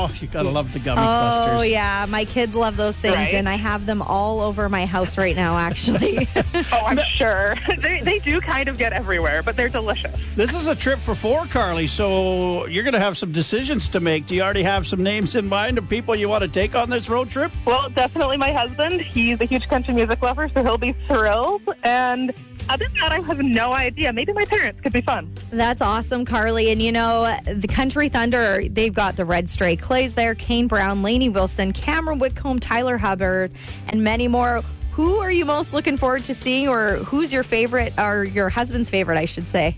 Oh, you got to love the gummy clusters. Oh, yeah. My kids love those things, Right? and I have them all over my house right now, actually. Oh, I'm sure. They do kind of get everywhere, but they're delicious. This is a trip for four, Carly, so you're going to have some decisions to make. Do you already have some names in mind of people you want to take on this road trip? Well, definitely my husband. He's a huge country music lover, so he'll be thrilled. And other than that, I have no idea. Maybe my parents could be fun. That's awesome, Carly. And, you know, the Country Thunder, they've got the Red Stray Clays there, Kane Brown, Lainey Wilson, Cameron Whitcomb, Tyler Hubbard, and many more. Who are you most looking forward to seeing, or who's your favorite, or your husband's favorite, I should say?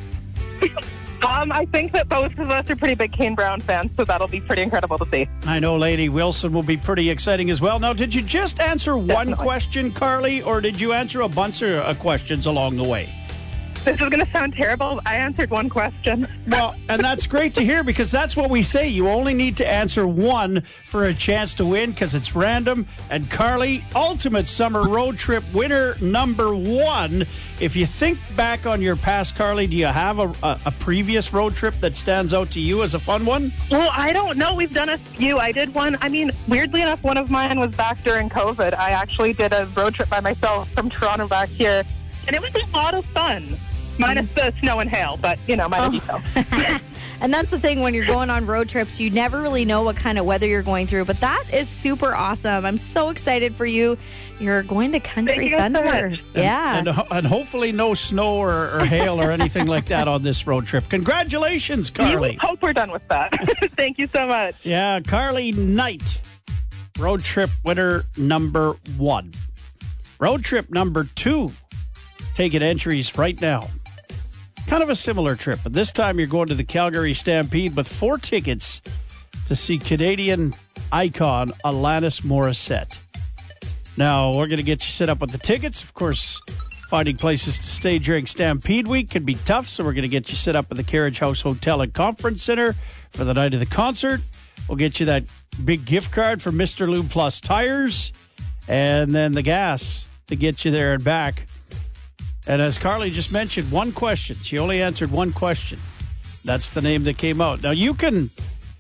I think that both of us are pretty big Kane Brown fans, so that'll be pretty incredible to see. I know Lainey Wilson will be pretty exciting as well. Now, did you just answer one question, Carly, or did you answer a bunch of questions along the way? This is going to sound terrible. I answered one question. Well, and that's great to hear, because that's what we say. You only need to answer one for a chance to win, because it's random. And Carly, ultimate summer road trip winner number one. If you think back on your past, Carly, do you have a previous road trip that stands out to you as a fun one? Well, I don't know. We've done a few. I did one. I mean, weirdly enough, one of mine was back during COVID. I actually did a road trip by myself from Toronto back here, and it was a lot of fun. Minus the snow and hail, but, you know, minus detail. And that's the thing, when you're going on road trips, you never really know what kind of weather you're going through. But that is super awesome. I'm so excited for you. You're going to Country Thunder. So much. Yeah. And hopefully no snow or hail or anything like that on this road trip. Congratulations, Carly. You hope we're done with that. Thank you so much. Yeah, Carly Knight, road trip winner number one. Road trip number two, taking entries right now. Kind of a similar trip, but this time you're going to the Calgary Stampede with 4 tickets to see Canadian icon Alanis Morissette. Now, we're going to get you set up with the tickets. Of course, finding places to stay during Stampede Week can be tough, so we're going to get you set up at the Carriage House Hotel and Conference Center for the night of the concert. We'll get you that big gift card from Mr. Lube Plus Tires, and then the gas to get you there and back. And as Carly just mentioned, one question. She only answered one question. That's the name that came out. Now, you can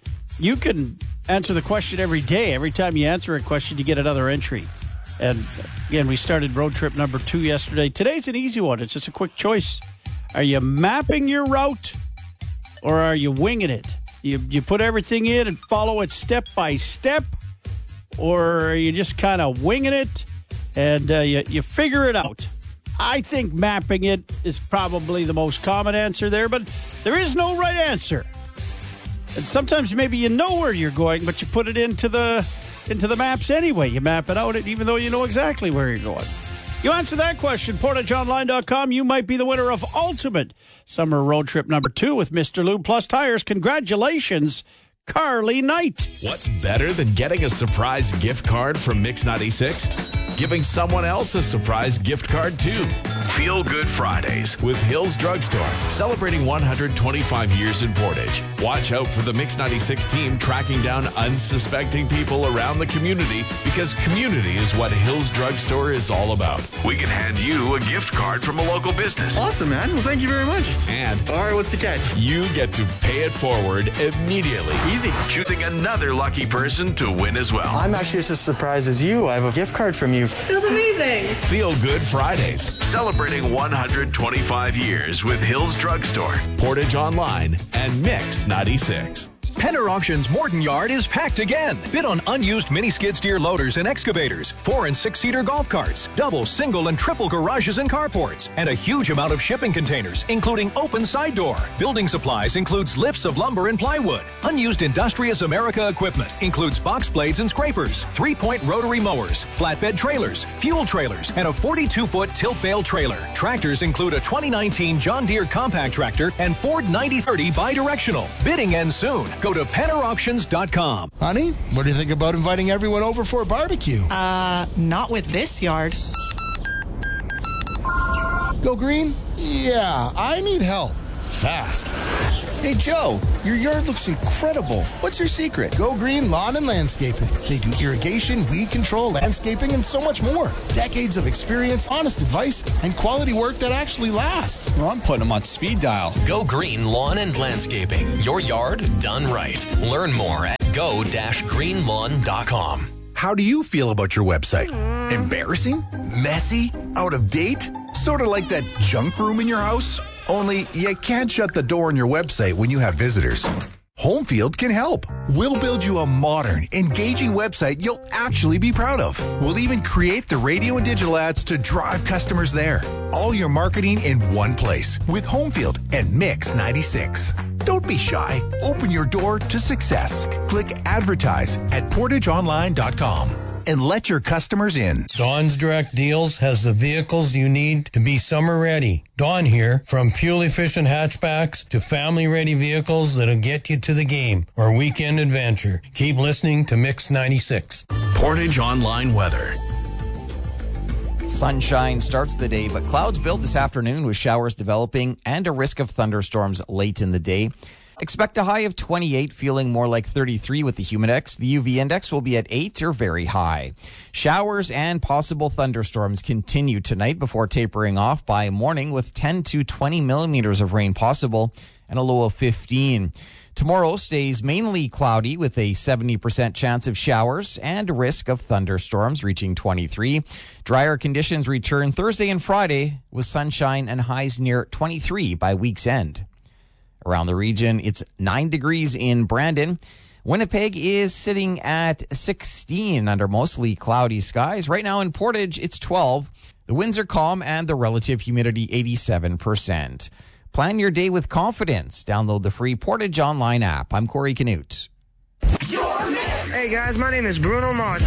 answer the question every day. Every time you answer a question, you get another entry. And again, we started road trip number 2 yesterday. Today's an easy one. It's just a quick choice. Are you mapping your route, or are you winging it? You put everything in and follow it step by step, or are you just kind of winging it and you figure it out? I think mapping it is probably the most common answer there, but there is no right answer. And sometimes maybe you know where you're going, but you put it into the maps anyway. You map it out even though you know exactly where you're going. You answer that question, PortageOnline.com. You might be the winner of Ultimate Summer Road Trip number 2 with Mr. Lube Plus Tires. Congratulations, Carly Knight. What's better than getting a surprise gift card from Mix 96? Giving someone else a surprise gift card, too. Feel Good Fridays with Hills Drugstore, celebrating 125 years in Portage. Watch out for the Mix 96 team tracking down unsuspecting people around the community, because community is what Hills Drugstore is all about. We can hand you a gift card from a local business. Awesome, man. Well, thank you very much. And all right, what's the catch? You get to pay it forward immediately. Easy. Choosing another lucky person to win as well. I'm actually just as surprised as you. I have a gift card from you. That's amazing. Feel Good Fridays, celebrating 125 years with Hills Drugstore, Portage Online, and Mix 96. Penner Auctions Morton Yard is packed again. Bid on unused mini skid steer loaders and excavators, 4- and 6-seater golf carts, double, single, and triple garages and carports, and a huge amount of shipping containers, including open side door. Building supplies includes lifts of lumber and plywood. Unused Industrious America equipment includes box blades and scrapers, 3-point rotary mowers, flatbed trailers, fuel trailers, and a 42-foot tilt bale trailer. Tractors include a 2019 John Deere compact tractor and Ford 9030 bidirectional. Bidding ends soon. Go to PennerAuctions.com. Honey, what do you think about inviting everyone over for a barbecue? Not with this yard. Go green? Yeah, I need help. Fast. Hey, Joe, your yard looks incredible. What's your secret? Go Green Lawn and Landscaping. They do irrigation, weed control, landscaping, and so much more. Decades of experience, honest advice, and quality work that actually lasts. Well, I'm putting them on speed dial. Go Green Lawn and Landscaping. Your yard done right. Learn more at go-greenlawn.com. How do you feel about your website? Embarrassing? Messy? Out of date? Sort of like that junk room in your house? Only you can't shut the door on your website when you have visitors. Homefield can help. We'll build you a modern, engaging website you'll actually be proud of. We'll even create the radio and digital ads to drive customers there. All your marketing in one place with Homefield and Mix 96. Don't be shy. Open your door to success. Click advertise at portageonline.com and let your customers in. Dawn's Direct Deals has the vehicles you need to be summer ready. Dawn here, from fuel-efficient hatchbacks to family-ready vehicles that'll get you to the game or weekend adventure. Keep listening to Mix 96. Portage Online Weather. Sunshine starts the day, but clouds build this afternoon with showers developing and a risk of thunderstorms late in the day. Expect a high of 28, feeling more like 33 with the Humidex. The UV index will be at 8 or very high. Showers and possible thunderstorms continue tonight before tapering off by morning with 10 to 20 millimeters of rain possible and a low of 15. Tomorrow stays mainly cloudy with a 70% chance of showers and a risk of thunderstorms reaching 23. Drier conditions return Thursday and Friday with sunshine and highs near 23 by week's end. Around the region, it's 9 degrees in Brandon. Winnipeg is sitting at 16 under mostly cloudy skies. Right now in Portage, it's 12. The winds are calm and the relative humidity 87%. Plan your day with confidence. Download the free Portage Online app. I'm Corey Canute. Hey guys, my name is Bruno Mars.